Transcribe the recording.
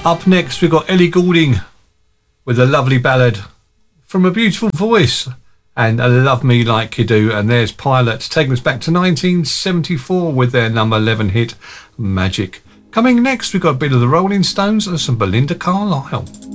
Up next, we've got Ellie Goulding with a lovely ballad from a beautiful voice and Love Me Like You Do. And there's Pilots taking us back to 1974 with their number 11 hit, Magic. Coming next, we've got a bit of the Rolling Stones and some Belinda Carlisle.